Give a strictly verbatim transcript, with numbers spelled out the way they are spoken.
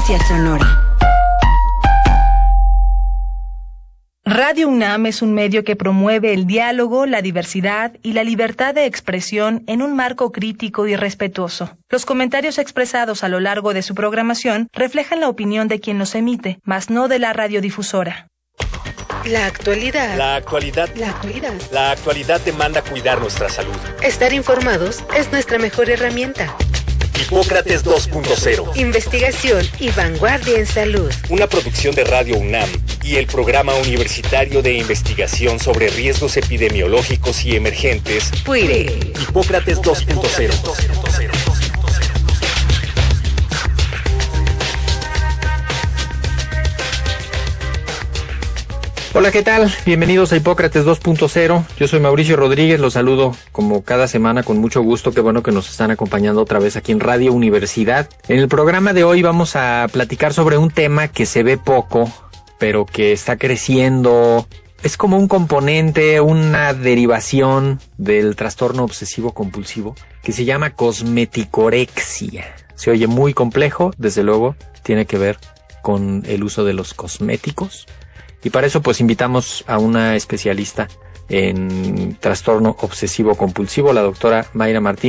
Experiencia sonora. Radio UNAM es un medio que promueve el diálogo, la diversidad y la libertad de expresión en un marco crítico y respetuoso. Los comentarios expresados a lo largo de su programación reflejan la opinión de quien los emite, mas no de la radiodifusora. La actualidad. La actualidad. La actualidad. La actualidad demanda cuidar nuestra salud. Estar informados es nuestra mejor herramienta. Hipócrates dos punto cero. Investigación y vanguardia en salud. Una producción de Radio UNAM y el Programa Universitario de Investigación sobre Riesgos Epidemiológicos y Emergentes. PUIRE. Hipócrates dos punto cero. Hola, ¿qué tal? Bienvenidos a Hipócrates dos punto cero. Yo soy Mauricio Rodríguez, los saludo como cada semana con mucho gusto. Qué bueno que nos están acompañando otra vez aquí en Radio Universidad. En el programa de hoy vamos a platicar sobre un tema que se ve poco, pero que está creciendo. Es como un componente, una derivación del trastorno obsesivo compulsivo que se llama cosmeticorexia. Se oye muy complejo, desde luego, tiene que ver con el uso de los cosméticos. Y para eso pues invitamos a una especialista en trastorno obsesivo compulsivo, la doctora Mayra Martínez.